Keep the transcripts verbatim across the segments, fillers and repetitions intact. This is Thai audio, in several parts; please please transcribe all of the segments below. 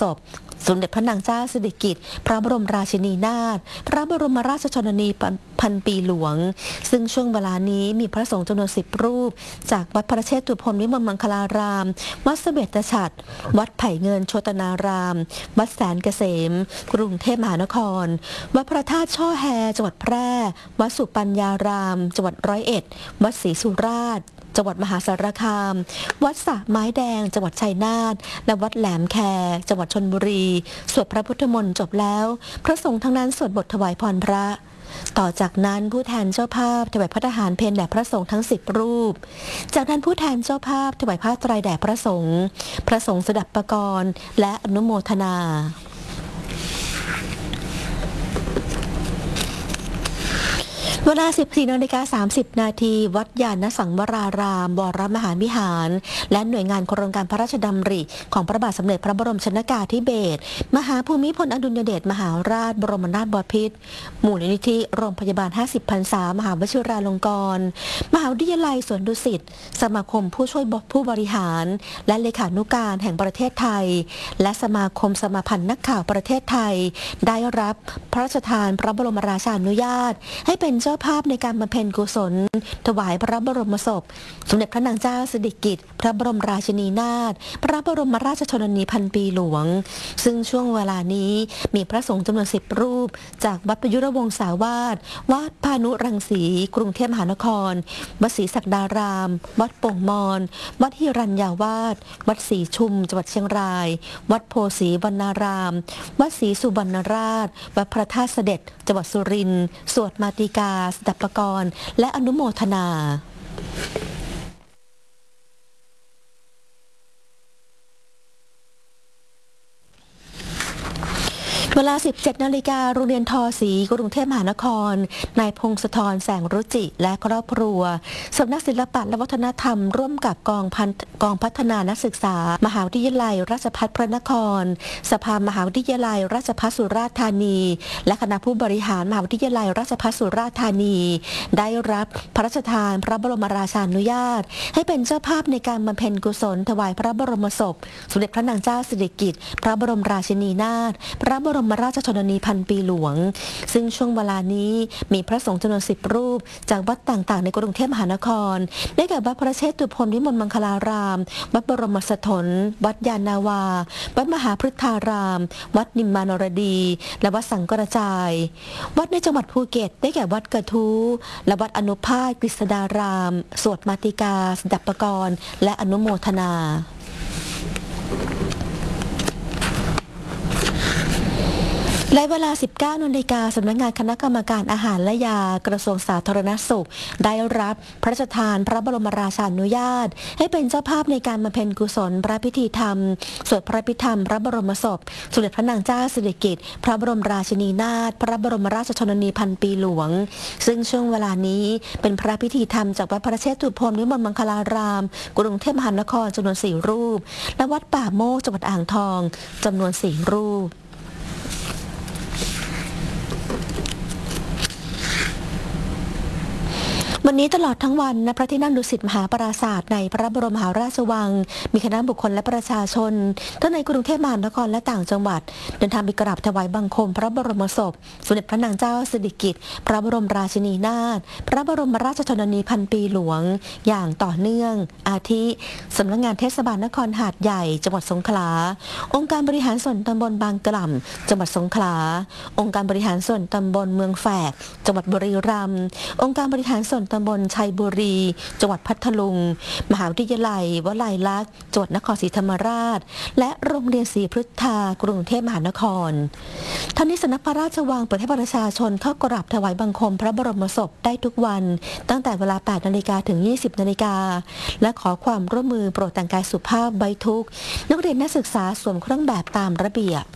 ศพสมเด็จพระนางเจ้าสิริกิติ์พระบรมราชินีนาถพระบรมราชชนนีพันปีหลวงซึ่งช่วงเวลานี้มีพระสงฆ์จำนวนสิบรูปจากวัดพระเชตุพนวิมลมังคลารามวัดเสม็ดฉัตรวัดไผ่เงินโชตนารามวัดแสนเกษมกรุงเทพมหานครวัดพระธาตุช่อแฮจังหวัดแพร่วัดสุปัญญารามจังหวัดร้อยเอ็ดวัดศรีสุราษฎร์จังหวัดมหาสารคามวัดสระไม้แดงจังหวัดชัยนาทและวัดแหลมแคจังหวัดชลบุรีสวดพระพุทธมนต์จบแล้วพระสงฆ์ทั้งนั้นสวดบทถวายพรพระต่อจากนั้นผู้แทนเจ้าภาพถวายพระทหารเพลแด่พระสงฆ์ทั้งสิบรูปจากนั้นผู้แทนเจ้าภาพถวายผ้าไตรแด่พระสงฆ์พระสงฆ์สดับปกรณ์และอนุโมทนาเวลา สิบสี่นาฬิกาสามสิบนาทีวัดญาณสังวรารามวรมหาวิหารและหน่วยงานโครงการพระราชดำริของพระบาทสมเด็จพระบรมชนกาธิเบศรมหาภูมิพลอดุลยเดชมหาราชบรมนาถบพิตรมูลนิธิโรงพยาบาลห้าสิบพรรษามหาวชิราลงกรณ์มหาวิทยาลัยสวนดุสิตสมาคมผู้ช่วยผู้บริหารและเลขานุการแห่งประเทศไทยและสมาคมสมาพันธ์นักข่าวประเทศไทยได้รับพระราชทานพระบรมราชานุญาตให้เป็นเจ้าภาพในการบำเพ็ญกุศลถวายพระบรมศพสมเด็จพระนางเจ้าสิริกิติ์พระบรมราชินีนาถพระบรมราชชนนีพันปีหลวงซึ่งช่วงเวลานี้มีพระสงฆ์จำนวนสิบรูปจากวัดประยุรวงศาวาสวัดพานุรังสีกรุงเทพมหานครวัดศรีศักดารามวัดโป่งมอนวัดหิรัญญาวาสวัดศรีชุมจังหวัดเชียงรายวัดโพสีวรรณารามวัดศรีสุวรรณราชวัดพระธาตุเสด็จจังหวัดสุรินทร์สวดมาติกาสดับปกรณ์และอนุโมทนาเวลา สิบเจ็ดนาฬิกาโรงเรียนทอศรีกรุงเทพมหานครนายพงศธรแสงรุจิและครอบครัวสำนักศิลปะและวัฒนธรรมร่วมกับกองพันกองพัฒนานักศึกษามหาวิทยาลัยราชภัฏพระนครสภามหาวิทยาลัยราชภัฏสุราษฎร์ธานีและคณะผู้บริหารมหาวิทยาลัยราชภัฏสุราษฎร์ธานีได้รับพระราชทานพระบรมราชานุญาตให้เป็นเจ้าภาพในการบำเพ็ญกุศลถวายพระบรมศพสมเด็จพระนางเจ้าสิริกิติ์พระบรมราชินีนาถพระบรมราชชนนีพันปีหลวงซึ่งช่วงเวลานี้มีพระสงฆ์จำนวนสิบรูปจากวัดต่างๆในกรุงเทพมหานครได้แก่วัดพระเชตุพนวิมลมังคลารามวัดบรมสถนวัดยานนาวาวัดมหาพฤทธารามวัดนิมมานรดีและวัดสังกระจายวัดในจังหวัดภูเก็ตได้แก่วัดกระทู้และวัดอนุภาพกฤษดารามสวดมาติกาสดับปกรณ์และอนุโมทนาในเวลา สิบเก้านาฬิกาสำนักงานคณะกรรมการอาหารและยากระทรวงสาธารณสุขได้รับพระราชทานพระบรมราชานุญาตให้เป็นเจ้าภาพในการบำเพ็ญกุศลพระพิธีธรรมสวดพระพิธรรมพระบรมศพสมเด็จพระนางเจ้าสิริกิติ์พระบรมราชินีนาถพระบรมราชชนนีพันปีหลวงซึ่งช่วงเวลานี้เป็นพระพิธีธรรมจากวัดพระเชตุพนวิมลมังคลารามกรุงเทพมหานครจำนวนสี่รูปและวัดป่าโมกจังหวัดอ่างทองจำนวนสี่รูปวันนี้ตลอดทั้งวันณพระที่นั่งดุสิตมหาปราสาทในพระบรมมหาราชวังมีคณะบุคคลและประชาชนทั้งในกรุงเทพมหานครและต่างจังหวัดเดินทางไปกราบถวายบังคมพระบรมศพสมเด็จพระนางเจ้าสิริกิติ์พระบรมราชินีนาถพระบรมราชชนนีพันปีหลวงอย่างต่อเนื่องอาทิสำนักงานเทศบาลนครหาดใหญ่จังหวัดสงขลาองค์การบริหารส่วนตำบลบางกล่ำจังหวัดสงขลาองค์การบริหารส่วนตำบลเมืองแฝกจังหวัดบุรีรัมย์องค์การบริหารส่วนตำบลชัยบุรีจังหวัดพัทลุงมหาวิทยาลัยวลัยลักษณ์จังหวัดนครศรีธรรมราชและโรงเรียนศรีพฤทธากรุงเทพมหานครทั้งนี้สำนักพระราชวังเปิดให้ประชาชนเข้ากราบถวายบังคมพระบรมศพได้ทุกวันตั้งแต่เวลา แปดนาฬิกา ถึง ยี่สิบนาฬิกาและขอความร่วมมือโปรดแต่งกายสุภาพไว้ทุกนักเรียนนักศึกษาสวมเครื่องแบบตามระเบียบ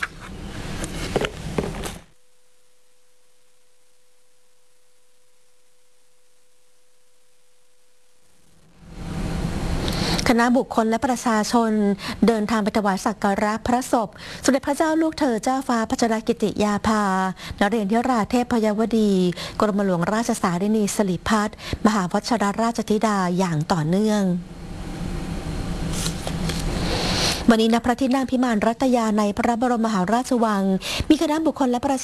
คณะบุคคลและประชาชนเดินทางไปถวายสักการะพระศพสมเด็จพระเจ้าลูกเธอเจ้าฟ้าพัชรกิติยาภานเรศยราเทพยวดีกรมหลวงราชสารินีสิริพัฒน์มหาวชิรราชธิดาอย่างต่อเนื่องวันนี้ณพระที่นั่งพิมานรัตยาในพระบรมมหาราชวังมีคณะบุคคลและประ